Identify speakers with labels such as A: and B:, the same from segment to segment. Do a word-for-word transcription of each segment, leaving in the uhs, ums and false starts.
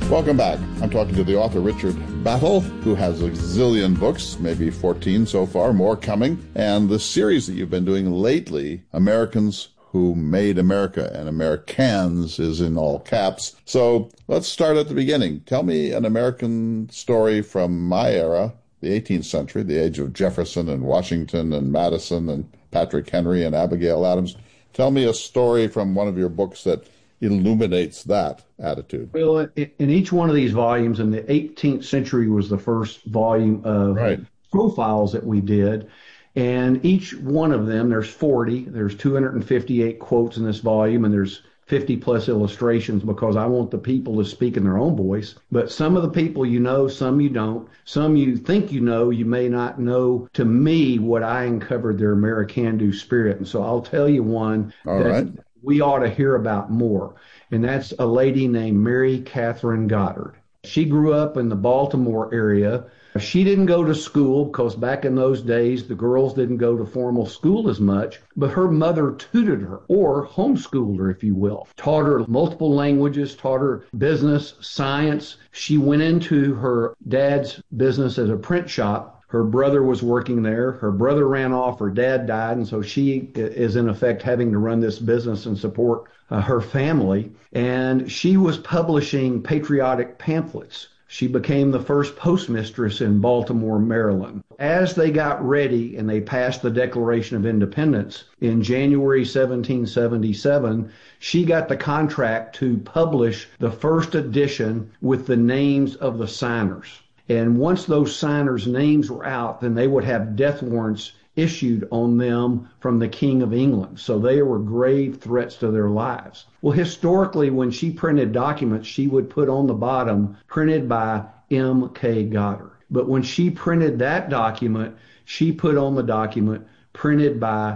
A: Welcome back. I'm talking to the author, Richard Battle, who has a zillion books, maybe fourteen so far, more coming. And the series that you've been doing lately, Americans Who Made America, and Americans is in all caps. So let's start at the beginning. Tell me an American story from my era, the eighteenth century, the age of Jefferson and Washington and Madison and Patrick Henry and Abigail Adams. Tell me a story from one of your books that illuminates that attitude.
B: Well, in each one of these volumes, and the eighteenth century was the first volume of right. profiles that we did. And each one of them, there's forty, there's two hundred fifty-eight quotes in this volume, and there's fifty plus illustrations because I want the people to speak in their own voice. But some of the people you know, some you don't. Some you think you know, you may not know. To me, what I uncovered, their American-do spirit. And so I'll tell you one
A: All
B: that
A: right.
B: we ought to hear about more. And that's a lady named Mary Catherine Goddard. She grew up in the Baltimore area. She didn't go to school because back in those days, the girls didn't go to formal school as much, but her mother tutored her, or homeschooled her, if you will. Taught her multiple languages, taught her business, science. She went into her dad's business as a print shop. Her brother was working there. Her brother ran off. Her dad died. And so she is, in effect, having to run this business and support uh, her family. And she was publishing patriotic pamphlets. She became the first postmistress in Baltimore, Maryland. As they got ready and they passed the Declaration of Independence in January seventeen seventy-seven, she got the contract to publish the first edition with the names of the signers. And once those signers' names were out, then they would have death warrants issued on them from the King of England. So they were grave threats to their lives. Well, historically, when she printed documents, she would put on the bottom, printed by M K Goddard. But when she printed that document, she put on the document, printed by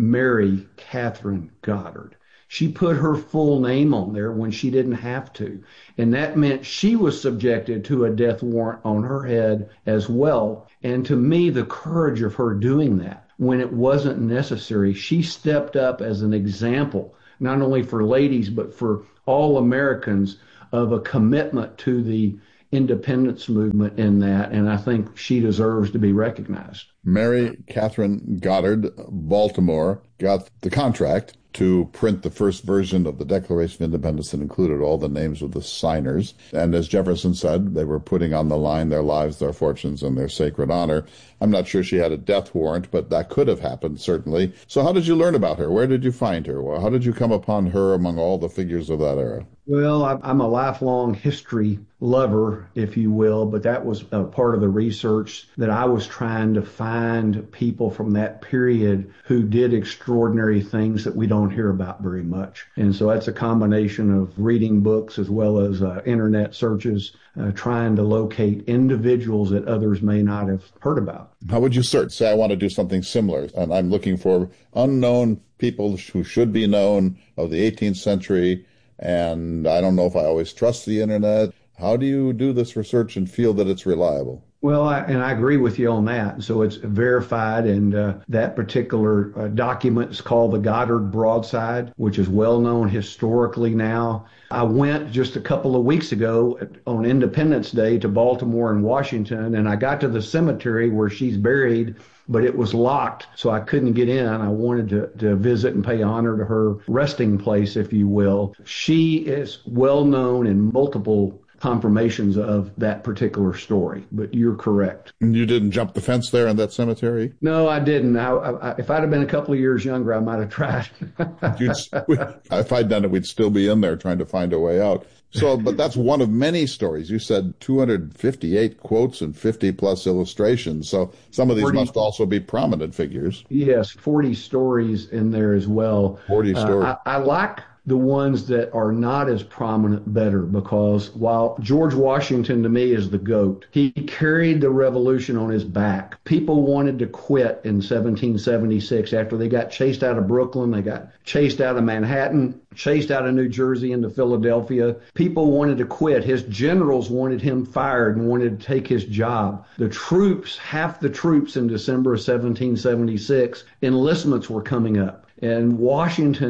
B: Mary Catherine Goddard. She put her full name on there when she didn't have to. And that meant she was subjected to a death warrant on her head as well. And to me, the courage of her doing that when it wasn't necessary, she stepped up as an example, not only for ladies, but for all Americans, of a commitment to the independence movement in that. And I think she deserves to be recognized.
A: Mary Catherine Goddard, Baltimore, got the contract to print the first version of the Declaration of Independence that included all the names of the signers. And as Jefferson said, they were putting on the line their lives, their fortunes, and their sacred honor. I'm not sure she had a death warrant, but that could have happened, certainly. So how did you learn about her? Where did you find her? Well, how did you come upon her among all the figures of that era?
B: Well, I'm a lifelong history lover, if you will, but that was a part of the research that I was trying to find people from that period who did extraordinary things that we don't hear about very much. And so that's a combination of reading books as well as uh, internet searches, uh, trying to locate individuals that others may not have heard about.
A: How would you search? Say I want to do something similar, and I'm looking for unknown people who should be known of the eighteenth century, and I don't know if I always trust the internet. How do you do this research and feel that it's reliable?
B: Well, I, and I agree with you on that. So it's verified, and uh, that particular uh, document is called the Goddard Broadside, which is well known historically now. I went just a couple of weeks ago on Independence Day to Baltimore and Washington, and I got to the cemetery where she's buried, but it was locked, so I couldn't get in. I wanted to, to visit and pay honor to her resting place, if you will. She is well known in multiple confirmations of that particular story, but you're correct.
A: And you didn't jump the fence there in that cemetery?
B: No, I didn't. I, I, if I'd have been a couple of years younger, I might have tried.
A: You'd, if I'd done it, we'd still be in there trying to find a way out. So, but that's one of many stories. You said two hundred fifty-eight quotes and fifty plus illustrations. So some of these forty, must also be prominent figures.
B: Yes, forty stories in there as well.
A: forty stories.
B: Uh, I, I like the ones that are not as prominent better, because while George Washington to me is the GOAT, he carried the revolution on his back. People wanted to quit in seventeen seventy-six after they got chased out of Brooklyn, they got chased out of Manhattan, chased out of New Jersey into Philadelphia. People wanted to quit. His generals wanted him fired and wanted to take his job. The troops, half the troops in December of seventeen seventy-six, enlistments were coming up. And Washington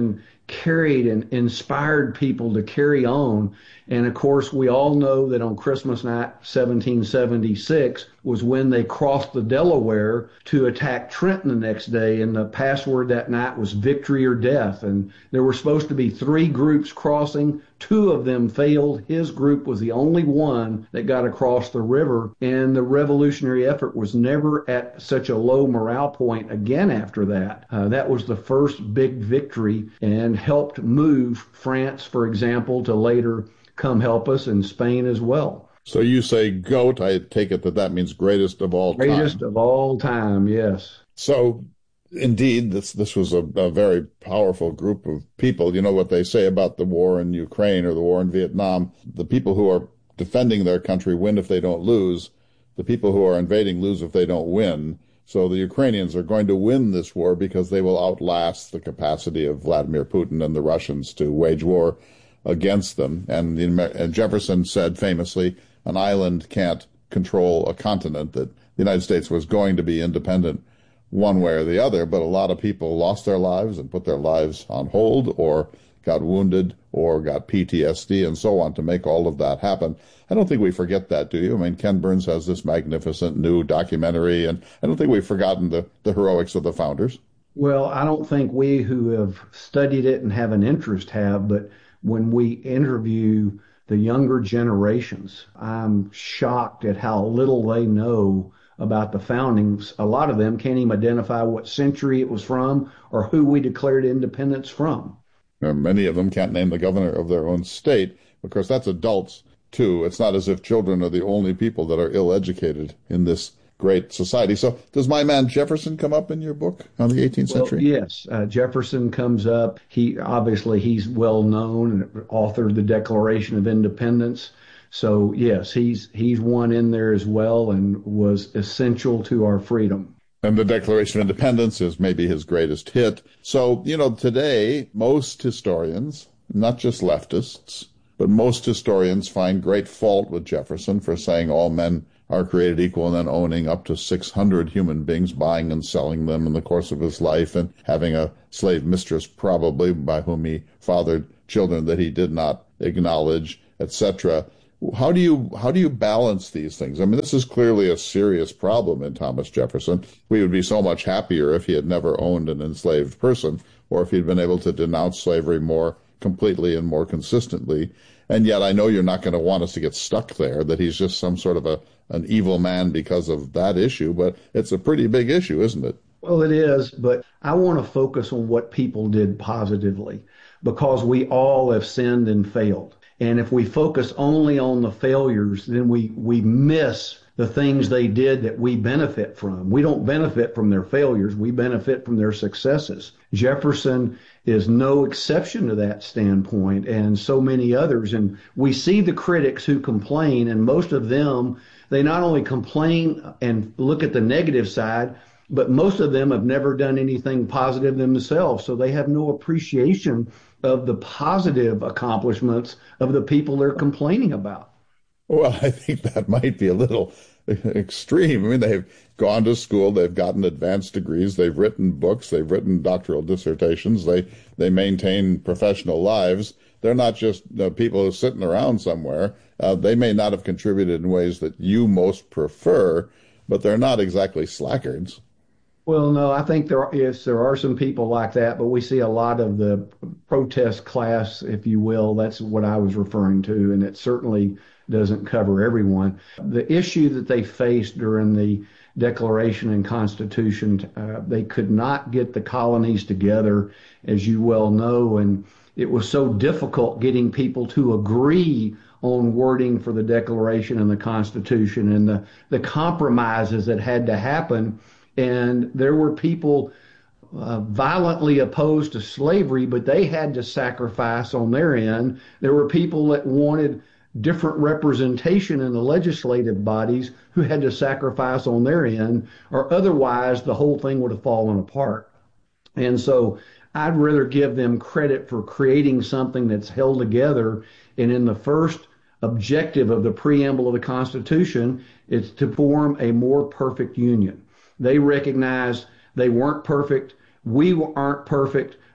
B: carried and inspired people to carry on. And of course, we all know that on Christmas night, seventeen seventy-six, was when they crossed the Delaware to attack Trenton the next day. And the password that night was victory or death. And there were supposed to be three groups crossing. Two of them failed. His group was the only one that got across the river. And the revolutionary effort was never at such a low morale point again after that. Uh, that was the first big victory and helped move France, for example, to later come help us, and Spain as well.
A: So you say GOAT, I take it that that means greatest of all
B: greatest
A: time.
B: Greatest of all time, yes.
A: So indeed, this this was a, a very powerful group of people. You know what they say about the war in Ukraine or the war in Vietnam. The people who are defending their country win if they don't lose. The people who are invading lose if they don't win. So the Ukrainians are going to win this war because they will outlast the capacity of Vladimir Putin and the Russians to wage war against them. And, and Jefferson said famously, an island can't control a continent, that the United States was going to be independent one way or the other, but a lot of people lost their lives and put their lives on hold or got wounded or got P T S D and so on to make all of that happen. I don't think we forget that, do you? I mean, Ken Burns has this magnificent new documentary, and I don't think we've forgotten the, the heroics of the founders.
B: Well, I don't think we who have studied it and have an interest have, but when we interview the younger generations, I'm shocked at how little they know about the foundings. A lot of them can't even identify what century it was from or who we declared independence from.
A: And many of them can't name the governor of their own state. Of course, that's adults, too. It's not as if children are the only people that are ill-educated in this great society. So does my man Jefferson come up in your book on the eighteenth century?
B: Well, yes, uh, Jefferson comes up. He obviously he's well known and authored the Declaration of Independence. So yes, he's he's one in there as well and was essential to our freedom.
A: And the Declaration of Independence is maybe his greatest hit. So, you know, today, most historians, not just leftists, but most historians find great fault with Jefferson for saying all men are created equal and then owning up to six hundred human beings, buying and selling them in the course of his life, and having a slave mistress probably by whom he fathered children that he did not acknowledge, et cetera. How do you how do you balance these things? I mean, this is clearly a serious problem in Thomas Jefferson. We would be so much happier if he had never owned an enslaved person, or if he'd been able to denounce slavery more completely and more consistently. And yet I know you're not going to want us to get stuck there, that he's just some sort of a an evil man because of that issue, but it's a pretty big issue, isn't it?
B: Well, it is, but I want to focus on what people did positively, because we all have sinned and failed. And if we focus only on the failures, then we, we miss the things they did that we benefit from. We don't benefit from their failures. We benefit from their successes. Jefferson is no exception to that standpoint, and so many others. And we see the critics who complain, and most of them, they not only complain and look at the negative side, but most of them have never done anything positive themselves. So they have no appreciation of the positive accomplishments of the people they're complaining about.
A: Well, I think that might be a little extreme. I mean, they've gone to school, they've gotten advanced degrees, they've written books, they've written doctoral dissertations, they they maintain professional lives. They're not just uh, people who are sitting around somewhere. Uh, they may not have contributed in ways that you most prefer, but they're not exactly slackers.
B: Well, no, I think there are, yes, there are some people like that, but we see a lot of the protest class, if you will. That's what I was referring to, and it certainly doesn't cover everyone. The issue that they faced during the Declaration and Constitution, uh, they could not get the colonies together, as you well know, and it was so difficult getting people to agree on wording for the Declaration and the Constitution, and the, the compromises that had to happen. And there were people uh, violently opposed to slavery, but they had to sacrifice on their end. There were people that wanted different representation in the legislative bodies who had to sacrifice on their end, or otherwise the whole thing would have fallen apart. And so I'd rather give them credit for creating something that's held together. And in the first objective of the preamble of the Constitution, it's to form a more perfect union. They recognized they weren't perfect. We aren't perfect,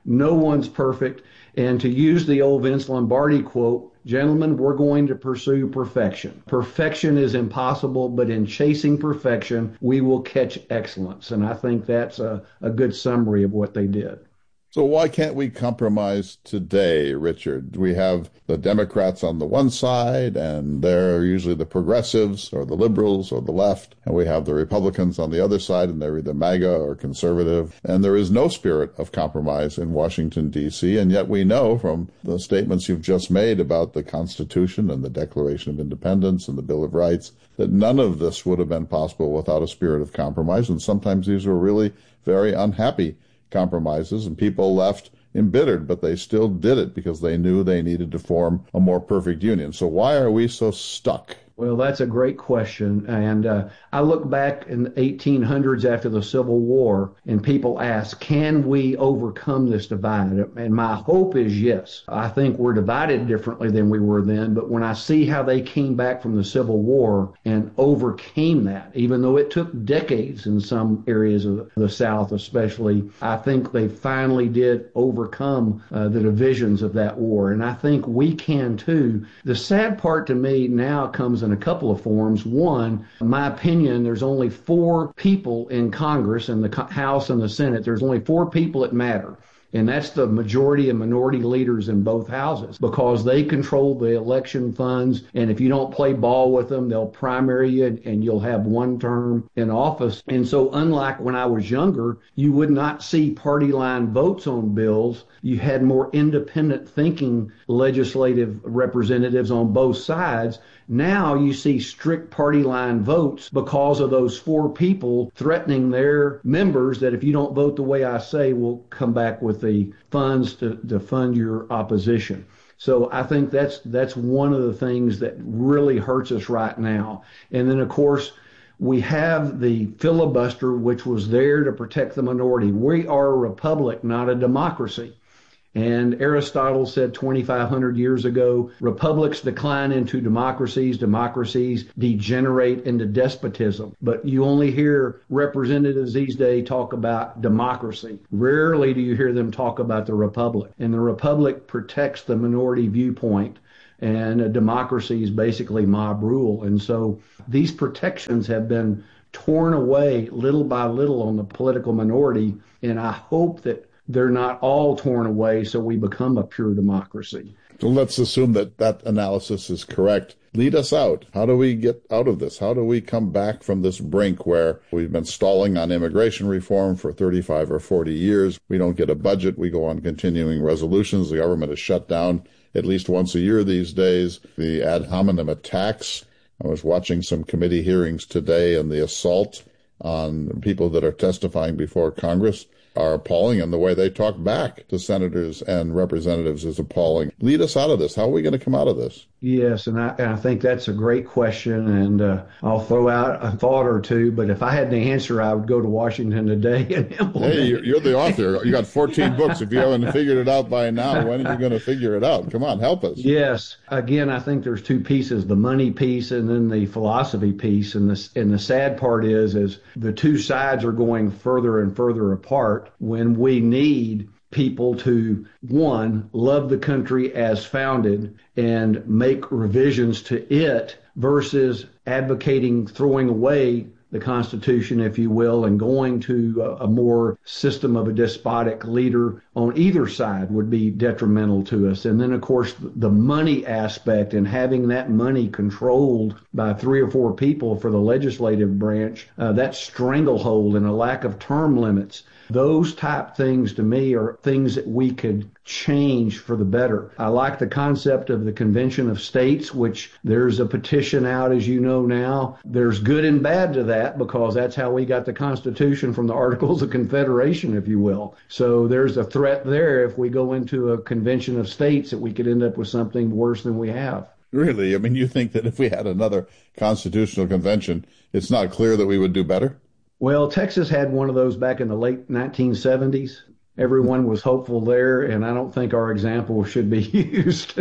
B: No one's perfect. And to use the old Vince Lombardi quote, gentlemen, we're going to pursue perfection. Perfection is impossible, but in chasing perfection, we will catch excellence. And I think that's a, a good summary of what they did.
A: So why can't we compromise today, Richard? We have the Democrats on the one side, and they're usually the progressives or the liberals or the left, and we have the Republicans on the other side, and they're either MAGA or conservative, and there is no spirit of compromise in Washington, D C, and yet we know from the statements you've just made about the Constitution and the Declaration of Independence and the Bill of Rights that none of this would have been possible without a spirit of compromise, and sometimes these were really very unhappy compromises, and people left embittered, but they still did it because they knew they needed to form a more perfect union. So why are we so stuck?
B: Well, that's a great question. And uh, I look back in the eighteen hundreds after the Civil War, and people ask, can we overcome this divide? And my hope is yes. I think we're divided differently than we were then, but when I see how they came back from the Civil War and overcame that, even though it took decades in some areas of the South especially, I think they finally did overcome uh, the divisions of that war. And I think we can too. The sad part to me now comes in a couple of forms. One, in my opinion, there's only four people in Congress, in the House and the Senate. There's only four people that matter. And that's the majority and minority leaders in both houses, because they control the election funds. And if you don't play ball with them, they'll primary you and, and you'll have one term in office. And so unlike when I was younger, you would not see party line votes on bills. You had more independent thinking legislative representatives on both sides. Now you see strict party line votes because of those four people threatening their members that if you don't vote the way I say, we'll come back with the funds to, to fund your opposition. So I think that's that's one of the things that really hurts us right now. And then, of course, we have the filibuster, which was there to protect the minority. We are a republic, not a democracy. And Aristotle said twenty-five hundred years ago, republics decline into democracies, democracies degenerate into despotism. But you only hear representatives these days talk about democracy. Rarely do you hear them talk about the republic. And the republic protects the minority viewpoint, and a democracy is basically mob rule. And so these protections have been torn away little by little on the political minority, and I hope that they're not all torn away so we become a pure democracy.
A: So let's assume that that analysis is correct. Lead us out. How do we get out of this? How do we come back from this brink where we've been stalling on immigration reform for thirty-five or forty years? We don't get a budget. We go on continuing resolutions. The government is shut down at least once a year these days. The ad hominem attacks. I was watching some committee hearings today, and the assault on people that are testifying before Congress are appalling, and the way they talk back to senators and representatives is appalling. Lead us out of this. How are we going to come out of this?
B: Yes, and I, and I think that's a great question, and uh, I'll throw out a thought or two, but if I had the answer, I would go to Washington today and implement
A: Hey,
B: it.
A: You're the author. You got fourteen books. If you haven't figured it out by now, when are you going to figure it out? Come on, help us.
B: Yes. Again, I think there's two pieces, the money piece and then the philosophy piece, and the, and the sad part is, is the two sides are going further and further apart when we need people to, one, love the country as founded and make revisions to it versus advocating throwing away the Constitution, if you will, and going to a, a more system of a despotic leader on either side would be detrimental to us. And then, of course, the money aspect and having that money controlled by three or four people for the legislative branch, uh, that stranglehold and a lack of term limits. Those type things to me are things that we could change for the better. I like the concept of the Convention of States, which there's a petition out, as you know now. There's good and bad to that because that's how we got the Constitution from the Articles of Confederation, if you will. So there's a threat there if we go into a Convention of States that we could end up with something worse than we have.
A: Really? I mean, you think that if we had another constitutional convention, it's not clear that we would do better?
B: Well, Texas had one of those back in the late nineteen seventies. everyone was hopeful there, and I don't think our example should be used.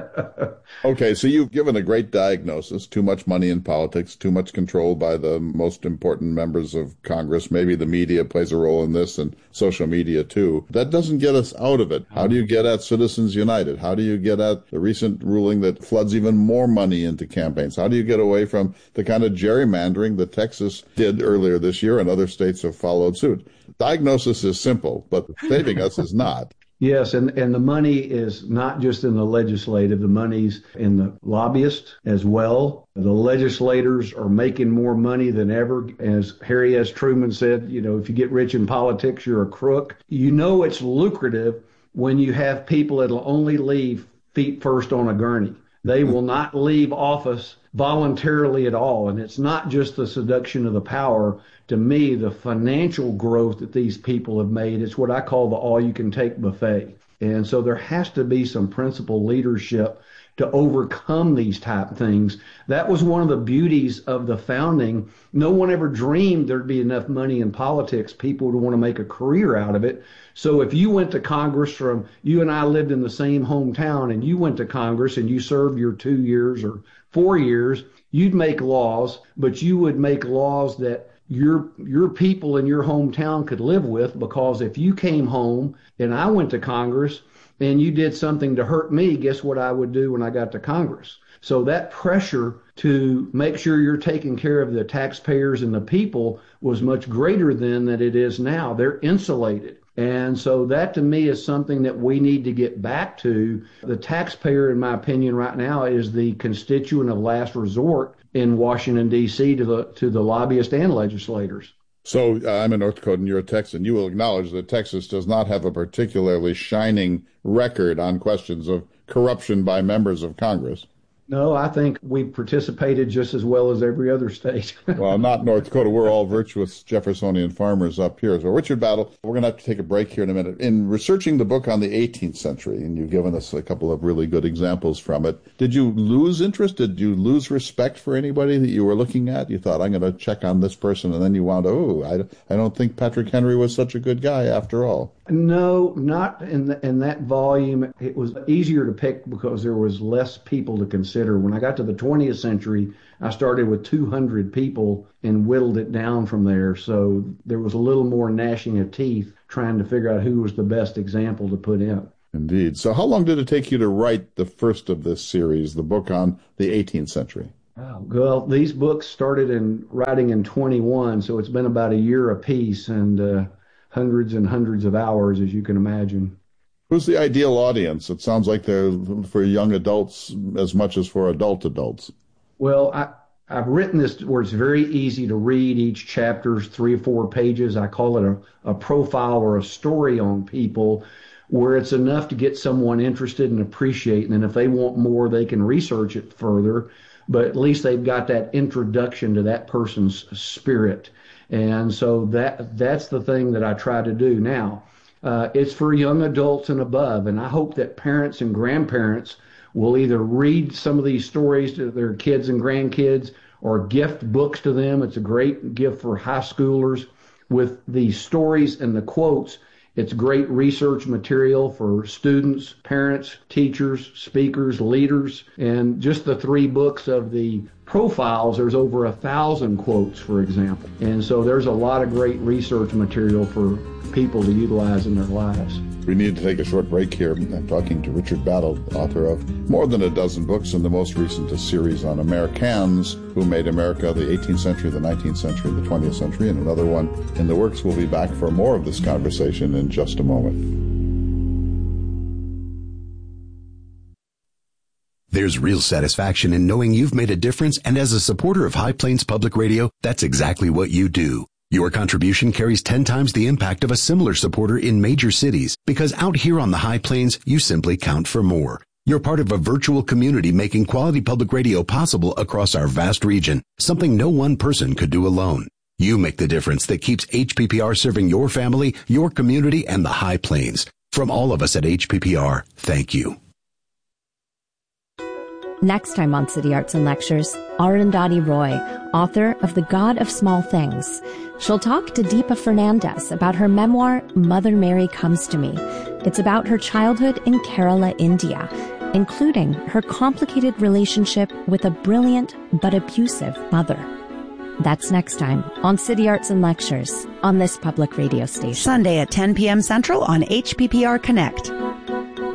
A: Okay, so you've given a great diagnosis: too much money in politics, too much control by the most important members of Congress. Maybe the media plays a role in this, and social media too. That doesn't get us out of it. How do you get at Citizens United? How do you get at the recent ruling that floods even more money into campaigns? How do you get away from the kind of gerrymandering that Texas did earlier this year and other states have followed suit? Diagnosis is simple, but saving us is not.
B: Yes, and, and the money is not just in the legislative, the money's in the lobbyists as well. The legislators are making more money than ever. As Harry S. Truman said, you know, if you get rich in politics, you're a crook. You know it's lucrative when you have people that'll only leave feet first on a gurney. They will not leave office voluntarily at all. And it's not just the seduction of the power. To me, the financial growth that these people have made, it's what I call the all-you-can-take buffet. And so there has to be some principled leadership to overcome these type things. That was one of the beauties of the founding. No one ever dreamed there'd be enough money in politics, people would want to make a career out of it. So if you went to Congress from, you and I lived in the same hometown, and you went to Congress and you served your two years or four years, you'd make laws, but you would make laws that your your people in your hometown could live with, because if you came home and I went to Congress and you did something to hurt me, guess what I would do when I got to Congress? So that pressure to make sure you're taking care of the taxpayers and the people was much greater then than it is now. They're insulated. And so that to me is something that we need to get back to. The taxpayer, in my opinion, right now is the constituent of last resort in Washington, D C to the to the lobbyists and legislators.
A: So uh, I'm a North Dakotan, you're a Texan. You will acknowledge that Texas does not have a particularly shining record on questions of corruption by members of Congress.
B: No, I think we participated just as well as every other state.
A: Well, not North Dakota. We're all virtuous Jeffersonian farmers up here. So, Richard Battle, we're going to have to take a break here in a minute. In researching the book on the eighteenth century, and you've given us a couple of really good examples from it, did you lose interest? Did you lose respect for anybody that you were looking at? You thought, I'm going to check on this person, and then you wound, oh, I, I don't think Patrick Henry was such a good guy after all.
B: No, not in the, in that volume. It was easier to pick because there was less people to consider. When I got to the twentieth century, I started with two hundred people and whittled it down from there. So there was a little more gnashing of teeth trying to figure out who was the best example to put in.
A: Indeed. So how long did it take you to write the first of this series, the book on the eighteenth century?
B: Oh, well, these books started in writing in twenty-one, so it's been about a year apiece, and uh, hundreds and hundreds of hours, as you can imagine.
A: Who's the ideal audience? It sounds like they're for young adults as much as for adult adults.
B: Well, I, I've written this where it's very easy to read. Each chapter's three or four pages. I call it a, a profile or a story on people, where it's enough to get someone interested and appreciate. And then if they want more, they can research it further. But at least they've got that introduction to that person's spirit. And so that that's the thing that I try to do now. Uh, it's for young adults and above, and I hope that parents and grandparents will either read some of these stories to their kids and grandkids or gift books to them. It's a great gift for high schoolers with the stories and the quotes. It's great research material for students, parents, teachers, speakers, leaders, and just the three books of the profiles, there's over a thousand quotes, for example. And so there's a lot of great research material for people to utilize in their lives.
A: We need to take a short break here. I'm talking to Richard Battle, author of more than a dozen books, and the most recent a series on Americans who made America, the eighteenth century, the nineteenth century, the twentieth century, and another one in the works. We'll be back for more of this conversation in just a moment.
C: There's real satisfaction in knowing you've made a difference, and as a supporter of High Plains Public Radio, that's exactly what you do. Your contribution carries ten times the impact of a similar supporter in major cities, because out here on the High Plains, you simply count for more. You're part of a virtual community making quality public radio possible across our vast region, something no one person could do alone. You make the difference that keeps H P P R serving your family, your community, and the High Plains. From all of us at H P P R, thank you.
D: Next time on City Arts and Lectures, Arundhati Roy, author of The God of Small Things. She'll talk to Deepa Fernandez about her memoir, Mother Mary Comes to Me. It's about her childhood in Kerala, India, including her complicated relationship with a brilliant but abusive mother. That's next time on City Arts and Lectures on this public radio station.
E: Sunday at ten p.m. Central on H P P R Connect.